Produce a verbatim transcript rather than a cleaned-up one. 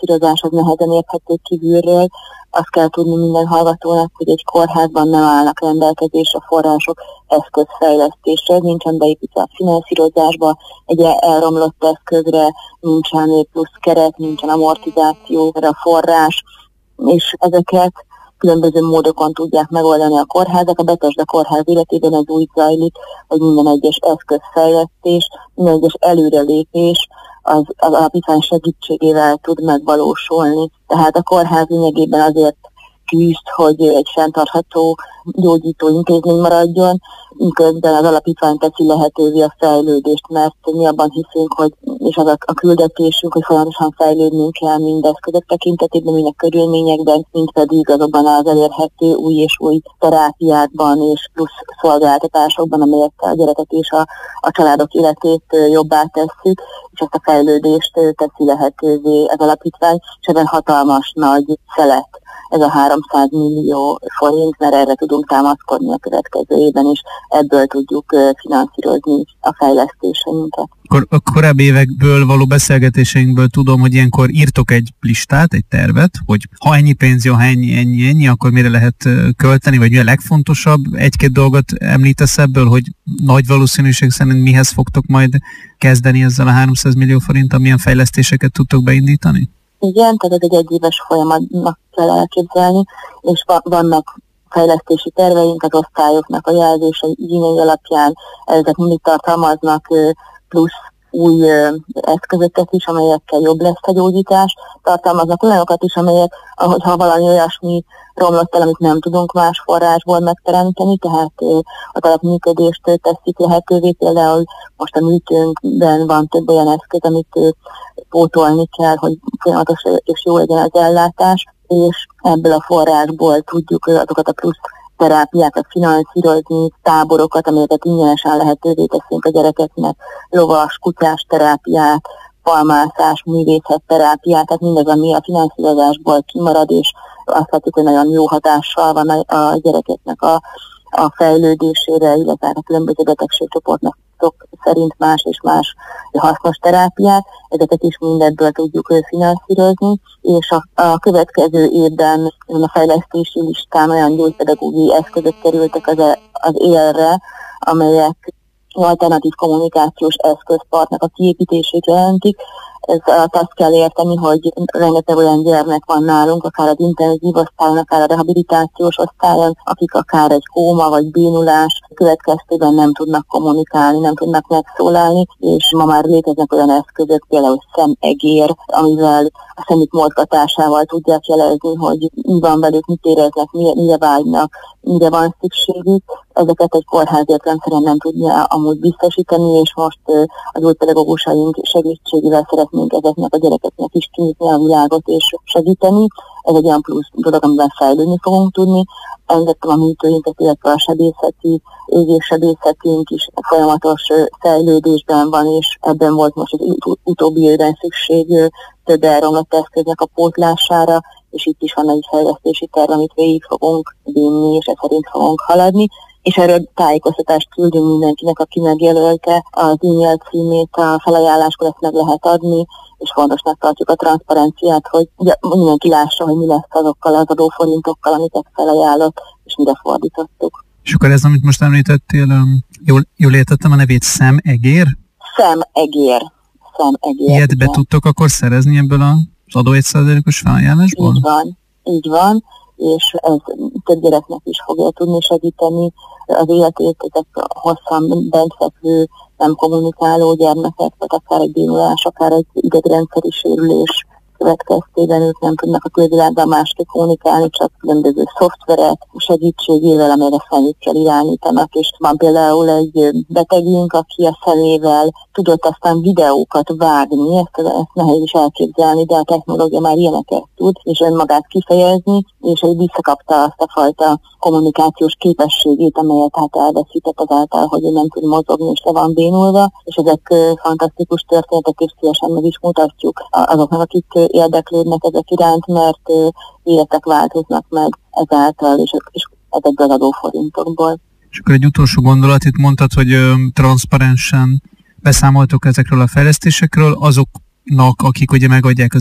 finanszírozás az nehezen érthető kívülről. Azt kell tudni minden hallgatónak, hogy egy kórházban nem állnak rendelkezésre források eszközfejlesztésre, nincsen beépítve a finanszírozásba, egy elromlott eszközre nincsen plusz keret, nincsen amortizációra forrás, és ezeket különböző módokon tudják megoldani a kórházak. A Bethesda kórház életében ez úgy zajlik, hogy minden egyes eszközfejlesztés, minden egyes előrelépés az, az alapítvány segítségével tud megvalósulni. Tehát a kórház lényegében azért küzd, hogy egy fenntartható gyógyító intézmény maradjon, miközben az alapítvány teszi lehetővé a fejlődést, mert mi abban hiszünk, hogy, és az a, a küldetésünk, hogy folyamatosan fejlődnünk kell mind eszközök tekintetében, mind a körülményekben, mind pedig azokban az elérhető új és új terápiákban és plusz szolgáltatásokban, amelyekkel a gyerekek és a, a családok életét jobbá tesszük, és ezt a fejlődést teszi lehetővé az alapítvány, és ebben hatalmas nagy szelet ez a háromszáz millió forint, mert erre tudunk támaszkodni a következő évben, és ebből tudjuk finanszírozni a fejlesztéseinket. Akkor a korábbi évekből való beszélgetéseinkből tudom, hogy ilyenkor írtok egy listát, egy tervet, hogy ha ennyi pénz jön, ha ennyi, ennyi, ennyi, akkor mire lehet költeni, vagy mi a legfontosabb? Egy-két dolgot említesz ebből, hogy nagy valószínűség szerint mihez fogtok majd kezdeni ezzel a háromszáz millió forinttal, milyen fejlesztéseket tudtok beindítani? Igen, tehát ez egy egyéves folyamatnak kell elképzelni, és vannak fejlesztési terveink az osztályoknak a jelzései igényei alapján, ezek mindig tartalmaznak plusz új eszközöket is, amelyekkel jobb lesz a gyógyítás, tartalmaznak olyanokat is, amelyek, ha valami olyasmi romlott el, amit nem tudunk más forrásból megteremteni, tehát az alapműködést teszik lehetővé, például most a műtőnkben van több olyan eszköz, amit pótolni kell, hogy folyamatos és jó legyen az ellátás, és ebből a forrásból tudjuk azokat a plusz terápiákat finanszírozni, táborokat, amelyeket ingyenesen lehetővé teszünk a gyerekeknek, lovas, kutyás terápiát, palmászás, művészetterápiát, tehát mindez, ami a finanszírozásból kimarad, és azt látjuk, hogy nagyon jó hatással van a, a gyerekeknek a, a fejlődésére, illetve a különböző betegségcsoportnak szerint más és más hasznos terápiát, ezeket is mindebből tudjuk finanszírozni, és a, a következő évben a fejlesztési listán olyan gyógypedagógiai eszközök kerültek az, az élre, amelyek alternatív kommunikációs eszközparknak a kiépítését jelentik. Ez azt kell érteni, hogy rengeteg olyan gyermek van nálunk, akár az intenzív osztályon, akár a rehabilitációs osztályon, akik akár egy kóma vagy bénulás következtében nem tudnak kommunikálni, nem tudnak megszólalni, és ma már léteznek olyan eszközök, például szemegér, amivel a szemük mozgatásával tudják jelezni, hogy mi van velük, mit éreznek, mire, mire vágynak, mire van szükségük. Ezeket egy kórház értelemszerűen nem tudja amúgy biztosítani, és most az új pedagógusaink segítségével szeretnénk ezeknek a gyerekeknek is kinyitni a világot és segíteni. Ez egy olyan plusz dolog, amivel fejlődni fogunk tudni. Engedtem a műtőinket, illetve a sebészeti, égéssebészetünk is folyamatos fejlődésben van, és ebben volt most az utóbbi évben szükség több elromlott eszköznek a pótlására, és itt is van egy fejlesztési terv, amit végig fogunk vinni, és ez szerint fogunk haladni. És erről tájékoztatást küldünk mindenkinek, aki megjelölte az e-mail címét, a felajánláskor ezt meg lehet adni, és fontosnak tartjuk a transzparenciát, hogy ugye mindenki lássa, hogy mi lesz azokkal az adóforintokkal, amiket felajánlott, és mire fordítottuk. És akkor ez, amit most említettél, jól, jól értettem a nevét, szemegér? Szemegér. Szemegér. Ilyet be tudtok akkor szerezni ebből az adó egy százalékos felajánlásból? Így van, így van. És ez több gyereknek is fogja tudni segíteni az életét, ezek hosszan bentfekvő, nem kommunikáló gyermekek, vagy akár egy bénulás, akár egy idegrendszeri sérülés következtében ők nem tudnak a külvilágban másképp kommunikálni, csak különböző szoftverek segítségével, amelyre szemükkel irányítanak, és van például egy betegünk, aki a szemével tudott aztán videókat vágni, ezt, ezt nehéz is elképzelni, de a technológia már ilyeneket tud, és önmagát kifejezni, és egy visszakapta azt a fajta kommunikációs képességét, amelyet hát elveszített azáltal, hogy ő nem tud mozogni, és le van bénulva, és ezek fantasztikus történetek, és szívesen meg is mutatjuk azoknak, akik érdeklődnek ezek iránt, mert életek változnak meg ezáltal, és, és ezekből az adóforintokból. És akkor egy utolsó gondolat, itt mondtad, hogy ö, transzparensen beszámoltok ezekről a fejlesztésekről, azoknak, akik ugye megadják az